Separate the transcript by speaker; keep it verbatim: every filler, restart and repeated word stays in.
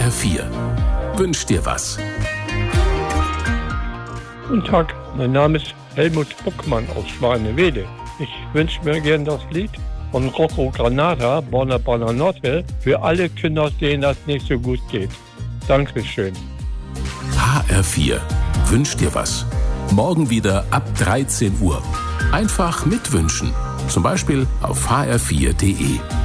Speaker 1: R vier. Wünsch dir was.
Speaker 2: Guten Tag, mein Name ist Helmut Buckmann aus Schwanewede. Ich wünsche mir gern das Lied von Rocco Granata, Buona Buonanotte, für alle Kinder, denen das nicht so gut geht. Dankeschön.
Speaker 1: H R vier. Wünsch dir was. Morgen wieder ab dreizehn Uhr. Einfach mitwünschen. Zum Beispiel auf h r vier punkt d e.